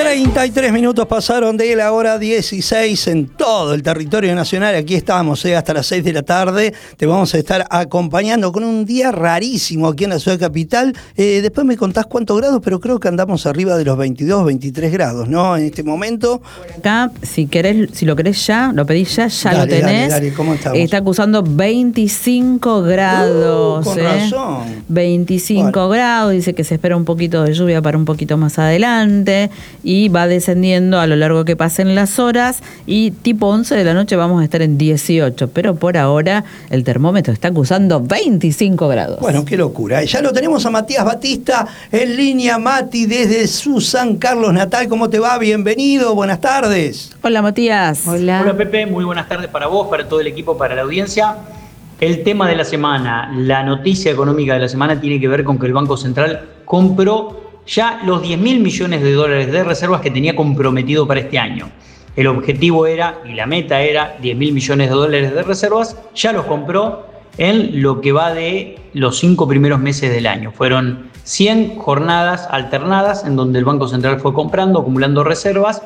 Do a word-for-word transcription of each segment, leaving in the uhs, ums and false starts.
treinta y tres minutos pasaron de la hora dieciséis en todo el territorio nacional. Aquí estamos, eh, hasta las seis de la tarde. Te vamos a estar acompañando con un día rarísimo aquí en la ciudad capital. Eh, después me contás cuántos grados, pero creo que andamos arriba de los veintidós, veintitrés grados, ¿no? En este momento. Acá, si querés, si lo querés ya, lo pedís ya, ya dale, lo tenés. Dale, dale. ¿Cómo estamos? Está acusando veinticinco grados. Uh, con eh. razón. veinticinco bueno. grados, dice que se espera un poquito de lluvia para un poquito más adelante. Y va descendiendo a lo largo que pasen las horas y tipo once de la noche vamos a estar en dieciocho, pero por ahora el termómetro está acusando veinticinco grados. Bueno, qué locura. Ya lo tenemos a Matías Batista en línea. Mati, desde su San Carlos natal, ¿cómo te va? Bienvenido, buenas tardes. Hola, Matías. Hola. Hola, Pepe, muy buenas tardes para vos, para todo el equipo, para la audiencia. El tema de la semana, la noticia económica de la semana tiene que ver con que el Banco Central compró ya los diez mil millones de dólares de reservas que tenía comprometido para este año. El objetivo era, y la meta era, diez mil millones de dólares de reservas, ya los compró en lo que va de los cinco primeros meses del año. Fueron cien jornadas alternadas en donde el Banco Central fue comprando, acumulando reservas,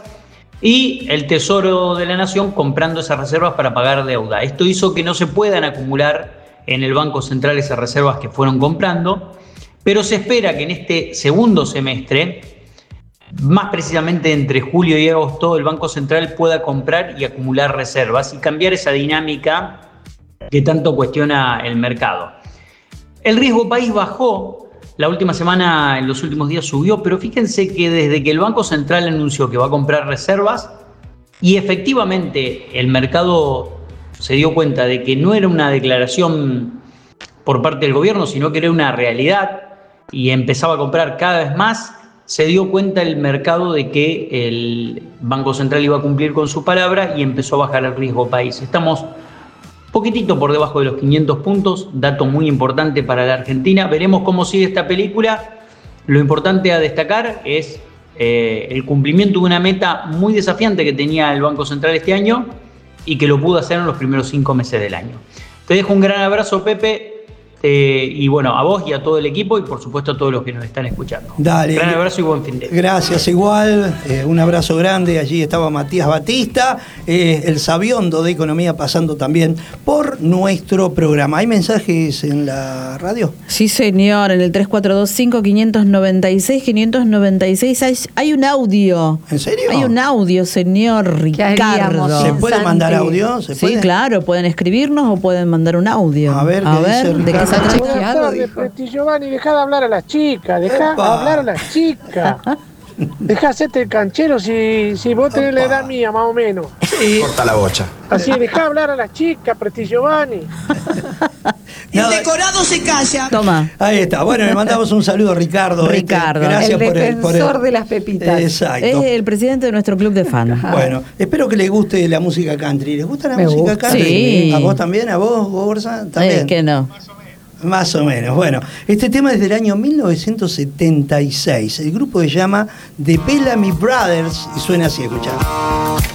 y el Tesoro de la Nación comprando esas reservas para pagar deuda. Esto hizo que no se puedan acumular en el Banco Central esas reservas que fueron comprando, pero se espera que en este segundo semestre, más precisamente entre julio y agosto, el Banco Central pueda comprar y acumular reservas y cambiar esa dinámica que tanto cuestiona el mercado. El riesgo país bajó, la última semana, en los últimos días subió, pero fíjense que desde que el Banco Central anunció que va a comprar reservas y efectivamente el mercado se dio cuenta de que no era una declaración por parte del gobierno, sino que era una realidad, y empezaba a comprar cada vez más, se dio cuenta el mercado de que el Banco Central iba a cumplir con su palabra y empezó a bajar el riesgo país. Estamos poquitito por debajo de los quinientos puntos, dato muy importante para la Argentina. Veremos cómo sigue esta película. Lo importante a destacar es eh, el cumplimiento de una meta muy desafiante que tenía el Banco Central este año y que lo pudo hacer en los primeros cinco meses del año. Te dejo un gran abrazo, Pepe. Eh, y bueno, a vos y a todo el equipo y por supuesto a todos los que nos están escuchando. Dale. Gran abrazo y buen fin de semana. Gracias, igual. Eh, un abrazo grande. Allí estaba Matías Batista, eh, el sabiondo de economía, pasando también por nuestro programa. ¿Hay mensajes en la radio? Sí, señor. En el tres cuatro dos cinco, cinco nueve seis, cinco nueve seis hay, hay un audio. ¿En serio? Hay un audio, señor Ricardo. ¿Se puede mandar audio? ¿Se puede? Sí, claro. Pueden escribirnos o pueden mandar un audio. A ver, ¿qué a dice ver, ¿de qué se Buenas tardes, Presti Giovanni, dejá de hablar a las chicas, dejá de hablar a las chicas. Dejá hacerte el canchero si, si vos tenés la edad mía, más o menos. Sí. Corta la bocha. Así, dejá de hablar a las chicas, Presti Giovanni. El decorado se calla. Toma. Ahí está. Bueno, le mandamos un saludo a Ricardo. Ricardo. Este, gracias el por el, por defensor el... de las pepitas. Exacto. Es el presidente de nuestro club de fans. Bueno, espero que le guste la música country. ¿Les gusta la Me música gusta. country? Sí. ¿A vos también? ¿A vos, Borsa? ¿También? Es que no. Más o menos. Bueno, este tema es del año mil novecientos setenta y seis. El grupo se llama The Bellamy Brothers y suena así, escuchá.